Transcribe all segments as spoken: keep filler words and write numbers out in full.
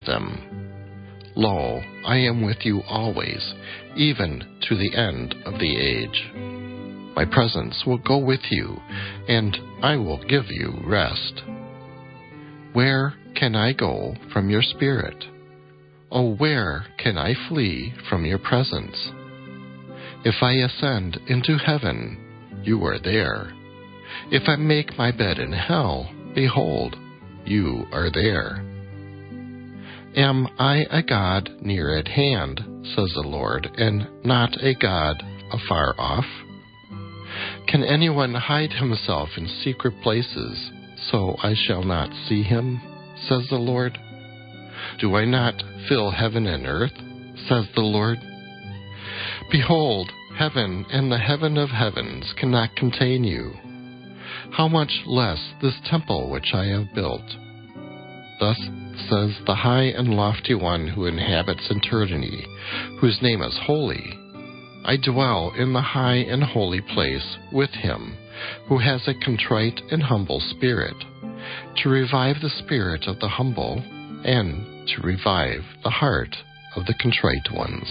them. Lo, I am with you always, even to the end of the age. My presence will go with you, and I will give you rest. Where can I go from your spirit? Oh, where can I flee from your presence? If I ascend into heaven, you are there. If I make my bed in hell, behold, you are there. Am I a God near at hand, says the Lord, and not a God afar off? Can anyone hide himself in secret places, so I shall not see him, says the Lord? Do I not fill heaven and earth, says the Lord? Behold, heaven and the heaven of heavens cannot contain you. How much less this temple which I have built? Thus says the high and lofty one who inhabits eternity, whose name is holy. I dwell in the high and holy place with him who has a contrite and humble spirit, to revive the spirit of the humble and to revive the heart of the contrite ones.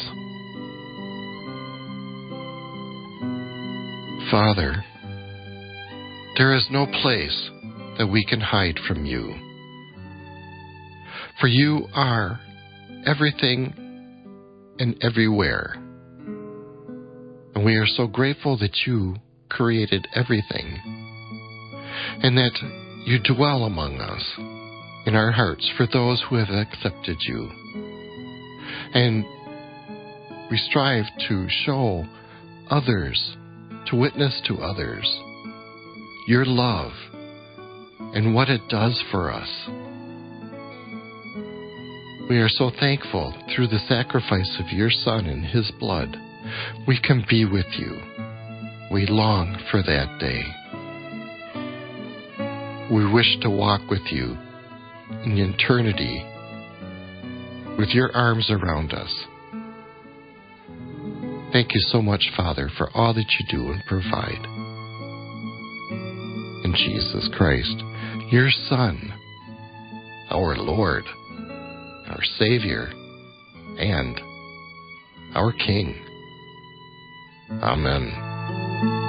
Father, there is no place that we can hide from you, for you are everything and everywhere. And we are so grateful that you created everything, and that you dwell among us in our hearts for those who have accepted you. And we strive to show others, to witness to others, your love and what it does for us. We are so thankful through the sacrifice of your Son and his blood, we can be with you. We long for that day. We wish to walk with you in eternity with your arms around us. Thank you so much, Father, for all that you do and provide. In Jesus Christ, your Son, our Lord, our Savior, and our King. Amen.